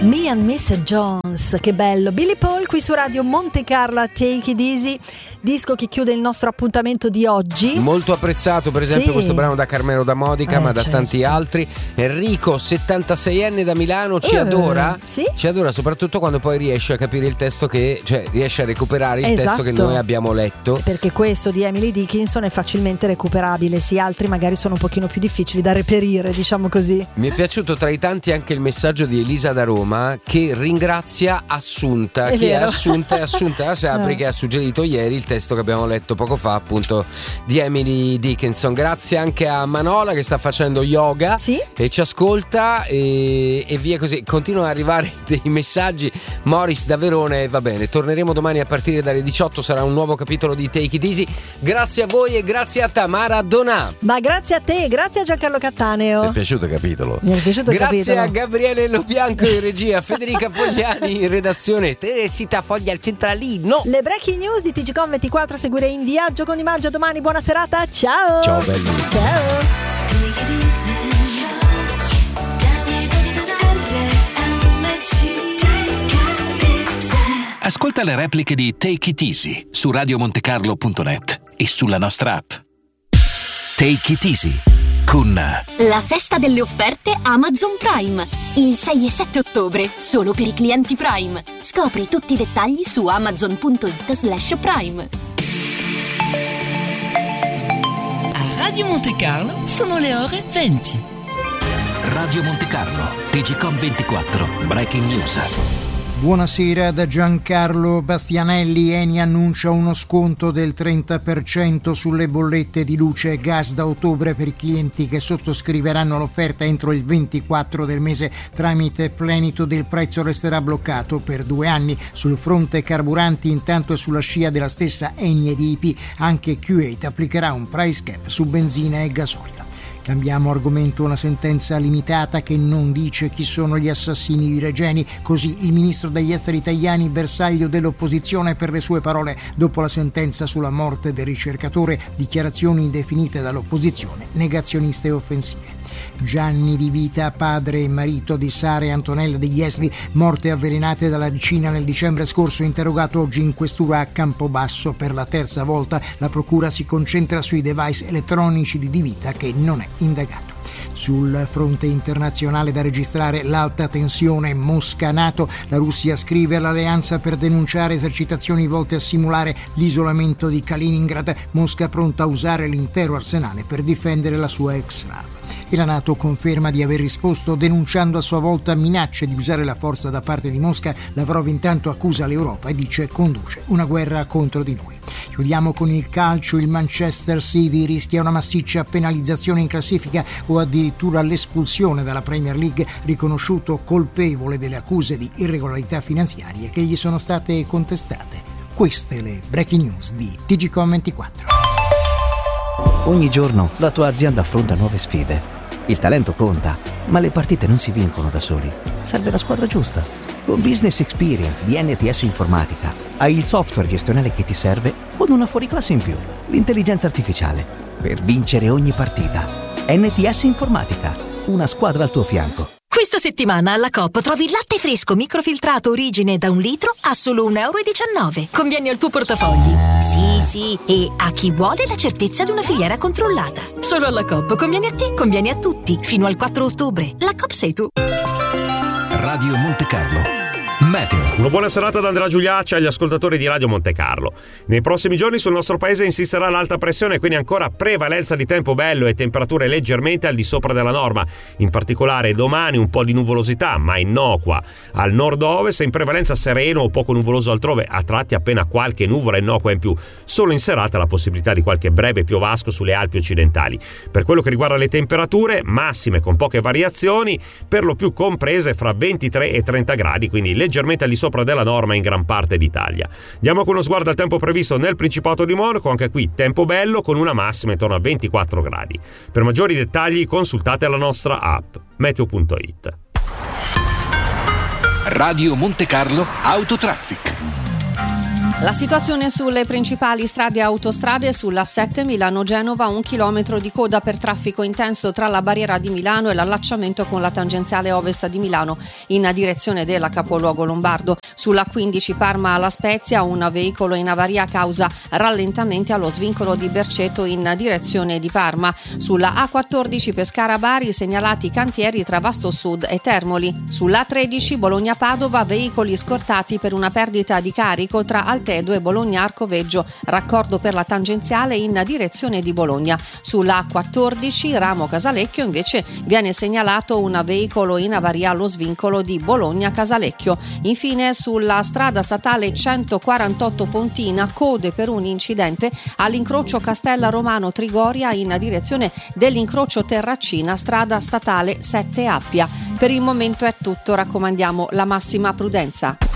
Me and Miss Jones, che bello. Billy Paul qui su Radio Monte Carlo, Take It Easy, disco che chiude il nostro appuntamento di oggi. Molto apprezzato, per esempio, questo brano da Carmelo da Modica, ma da tanti altri. Enrico, 76enne da Milano, ci adora. Sì? Ci adora soprattutto quando poi riesce a capire il testo riesce a recuperare il testo che noi abbiamo letto. Perché questo di Emily Dickinson è facilmente recuperabile, sì, altri magari sono un pochino più difficili da reperire, diciamo così. Mi è piaciuto tra i tanti anche il messaggio di Elisa da Roma, che ringrazia Assunta, è vero. Assunta la Sabri, che ha suggerito ieri il testo che abbiamo letto poco fa, appunto, di Emily Dickinson. Grazie anche a Manola che sta facendo yoga e ci ascolta, e via così. Continuano ad arrivare dei messaggi. Morris da Verona, e va bene, torneremo domani a partire dalle 18, sarà un nuovo capitolo di Take It Easy. Grazie a voi e grazie a Tamara Donà. Ma grazie a te, grazie a Giancarlo Cattaneo. Mi è piaciuto il capitolo. Mi è piaciuto il grazie capitolo. A Gabriele Lobianco in regia, Federica Pogliani in redazione, Teresita Foglia al centralino. Le breaking news di TGCOM24 a seguire in viaggio con Imaggio domani. Buona serata, ciao. Ciao belli. Ciao. Ascolta le repliche di Take It Easy su radiomontecarlo.net e sulla nostra app. Take It Easy con la festa delle offerte Amazon Prime. Il 6 e 7 ottobre, solo per i clienti Prime. Scopri tutti i dettagli su amazon.it/prime. A Radio Monte Carlo sono le ore 20. Radio Monte Carlo, TGCOM24, Breaking News. Buonasera da Giancarlo Bastianelli. Eni annuncia uno sconto del 30% sulle bollette di luce e gas da ottobre per i clienti che sottoscriveranno l'offerta entro il 24 del mese tramite Plenitude. Il prezzo resterà bloccato per 2 anni. Sul fronte carburanti, intanto, e sulla scia della stessa Eni ed IP, anche Q8 applicherà un price cap su benzina e gasolio. Cambiamo argomento. Una sentenza limitata che non dice chi sono gli assassini di Regeni. Così il ministro degli esteri Tajani, bersaglio dell'opposizione per le sue parole dopo la sentenza sulla morte del ricercatore. Dichiarazioni definite dall'opposizione negazioniste e offensive. Gianni Di Vita, padre e marito di Sara e Antonella degli Esli, morte avvelenate dalla vicina nel dicembre scorso, interrogato oggi in questura a Campobasso per la terza volta. La procura si concentra sui device elettronici di Di Vita, che non è indagato. Sul fronte internazionale da registrare l'alta tensione Mosca-NATO. La Russia scrive all'alleanza per denunciare esercitazioni volte a simulare l'isolamento di Kaliningrad. Mosca pronta a usare l'intero arsenale per difendere la sua ex-slava. E la NATO conferma di aver risposto denunciando a sua volta minacce di usare la forza da parte di Mosca. Lavrov intanto accusa l'Europa e dice conduce una guerra contro di noi. Chiudiamo con il calcio. Il Manchester City rischia una massiccia penalizzazione in classifica o addirittura l'espulsione dalla Premier League, riconosciuto colpevole delle accuse di irregolarità finanziarie che gli sono state contestate. Queste le breaking news di TGCOM24. Ogni giorno la tua azienda affronta nuove sfide. Il talento conta, ma le partite non si vincono da soli. Serve la squadra giusta. Con Business Experience di NTS Informatica hai il software gestionale che ti serve con una fuoriclasse in più, l'intelligenza artificiale, per vincere ogni partita. NTS Informatica, una squadra al tuo fianco. Questa settimana alla Coop trovi il latte fresco microfiltrato origine da 1 litro a solo €1,19. Conviene al tuo portafogli. Sì, e a chi vuole la certezza di una filiera controllata. Solo alla Coop conviene a te, conviene a tutti. Fino al 4 ottobre. La Coop sei tu. Radio Monte Carlo. Meteo. Una buona serata da Andrea Giuliacci agli ascoltatori di Radio Monte Carlo. Nei prossimi giorni sul nostro paese insisterà l'alta pressione, quindi ancora prevalenza di tempo bello e temperature leggermente al di sopra della norma. In particolare domani un po' di nuvolosità, ma innocua al nord-ovest, e in prevalenza sereno o poco nuvoloso altrove, a tratti appena qualche nuvola innocua in più. Solo in serata la possibilità di qualche breve piovasco sulle Alpi occidentali. Per quello che riguarda le temperature, massime con poche variazioni, per lo più comprese fra 23 e 30 gradi, quindi leggermente al di sopra della norma in gran parte d'Italia. Diamo con uno sguardo al tempo previsto nel Principato di Monaco, anche qui tempo bello con una massima intorno a 24 gradi. Per maggiori dettagli consultate la nostra app meteo.it. Radio Monte Carlo Autotraffic. La situazione sulle principali strade e autostrade: sulla 7 Milano-Genova 1 chilometro di coda per traffico intenso tra la barriera di Milano e l'allacciamento con la tangenziale ovest di Milano in direzione della capoluogo lombardo. Sulla 15 Parma alla Spezia un veicolo in avaria causa rallentamenti allo svincolo di Berceto in direzione di Parma. Sulla A14 Pescara-Bari segnalati cantieri tra Vasto Sud e Termoli. Sulla 13 Bologna-Padova veicoli scortati per una perdita di carico tra Altedo e Bologna-Arcoveggio, raccordo per la tangenziale in direzione di Bologna. Sulla A14 Ramo Casalecchio invece viene segnalato un veicolo in avaria allo svincolo di Bologna-Casalecchio. Infine sulla strada statale 148 Pontina code per un incidente all'incrocio Castella Romano Trigoria in direzione dell'incrocio Terracina strada statale 7 Appia. Per il momento è tutto, raccomandiamo la massima prudenza.